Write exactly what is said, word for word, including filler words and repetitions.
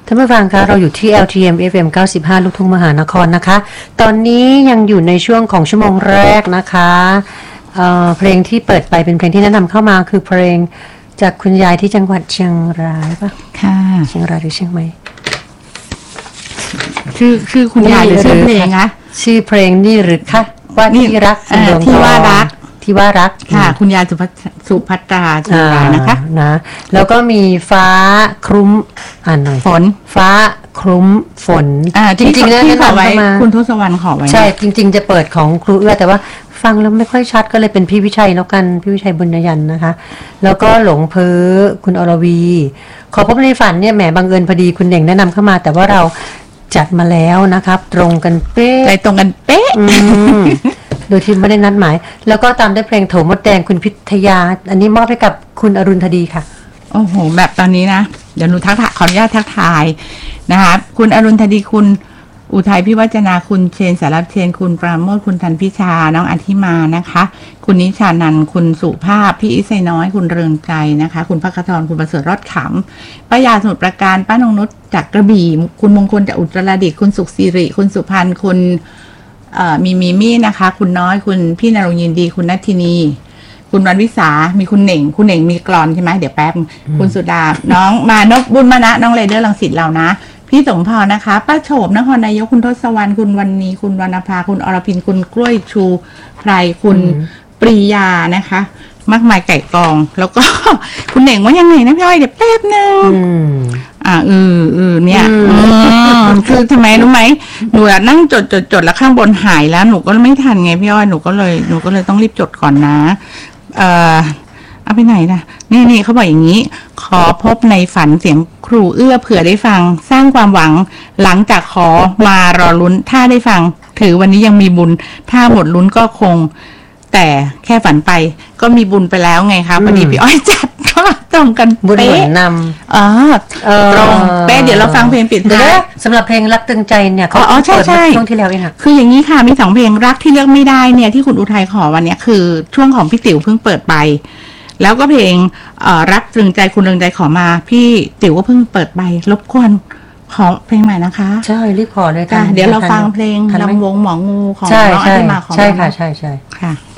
ท่านผู้ฟังคะเราอยู่ที่ แอล ที เอ็ม เอฟ เอ็ม เก้าสิบห้า ลูกทุ่งมหานครนะคะตอนนี้ยังอยู่ในช่วงของชั่วโมงแรกนะคะเอ่อเพลงที่เปิดไปเป็นเพลงที่แนะนำเข้ามาคือเพลงจากคุณยายที่จังหวัดเชียงรายป่ะค่ะเชียงรายหรือเชียงใหม่ชื่อชื่อคุณยายหรือชื่อเพลงคะชื่อเพลงนี่หรือคะว่าที่รักที่ว่ารักที่ว่ารักค่ะคุณยายสุภัสุภัตราเชียงรายนะคะนะแล้วก็มีฟ้าคลุ้มอ่านหน่อยฝนฟ้าคลุ้มฝนจริงๆที่ขอไว้คุณทศวรรณขอไว้ใช่จริงๆจะเปิดของครูเอื้อแต่ว่าฟังแล้วไม่ค่อยชัดก็เลยเป็นพี่วิชัยแล้วกันพี่วิชัยบุญยันนะคะแล้วก็หลงเพ้อคุณอรวีขอพบในฝันเนี่ยแหมบังเอิญพอดีคุณเน่งแนะนำเข้ามาแต่ว่าเราจัดมาแล้วนะครับตรงกันเป๊ะใจตรงกันเป๊ะโดยที่ไม่ได้นัดหมายแล้วก็ตามด้วยเพลงโถมดแดงคุณพิทยาอันนี้มอบให้กับคุณอรุณธดีค่ะโอ้โหแบบตอนนี้นะเดี๋ยวหนูทักทายขออนุญาตทักทายนะคะคุณอรุณธดีคุณอุทัยพิวัจนาคุณเชนสารเชนคุณปราโมทคุณธันพิชาน้องอธิมานะคะคุณนิชานันคุณสุภาพพี่อิสัยน้อยคุณเรืองใจนะคะคุณพักธรคุณประเสริฐรอดขำป้ายาสมุทรปราการป้านงนุชจากกระบี่คุณมงคลจากอุตรดิตถ์คุณสุขศิริคุณสุพันธ์คุณมีมีมี่นะคะคุณน้อยคุณพี่นรงยินดีคุณนัทธินีคุณวันวิสามีคุณเหน่งคุณเหน่งมีกรอนใช่ไหมเดี๋ยวแป๊บคุณสุดาน้องมานพบุญมานะน้องเรเดอร์ลังสิตเรานะพี่สมพรนะคะป้าโฉบนครนายกคุณทศวรรณคุณวันนีคุณวรรณภาคุณอรพินคุณกล้วยชูไพรคุณปรียานะคะมากมายไก่กองแล้วก็คุณเหน่งว่ายังไงนะพี่อ้อยเดี๋ยวแป๊บนึงอ่าเออเออเนี่ยคือทำไมรู้ไหมหนูนั่งจดจดจดแล้วข้างบนหายแล้วหนูก็ไม่ทันไงพี่อ้อยหนูก็เลยหนูก็เลยต้องรีบจดก่อนนะเอ่อเอาไปไหนนะนี่นี่เขาบอกอย่างนี้ขอพบในฝันเสียงครูเอื้อเผื่อได้ฟังสร้างความหวังหลังจากขอมารอลุ้นถ้าได้ฟังถือวันนี้ยังมีบุญถ้าหมดลุ้นก็คงแต่แค่ฝันไปก็มีบุญไปแล้วไงคะพอดีพี่อ้อยจัดก็ตรงกันบุญเหมือนนำอ๋อตรงเป๊ะเดี๋ยวเราฟังเพลงปิดท้ายสำหรับเพลงรักตึงใจเนี่ยเขาอ๋อใช่ใช่ช่วงที่แล้วเองค่ะคืออย่างนี้ค่ะมีสองเพลงรักที่เลือกไม่ได้เนี่ยที่คุณอุทัยขอวันนี้คือช่วงของพี่ติ๋วเพิ่งเปิดไปแล้วก็เพลงรักตรึงใจคุณเรืองใจขอมาพี่ติ๋วก็เพิ่งเปิดไปรบกวนขอเพลงใหม่นะคะใช่รีบขอเลยค่ะเดี๋ยวเราฟังเพลงลำวงหมองูของน้องอธิมาของใช่ค่ะใช่ใช่ค่ะ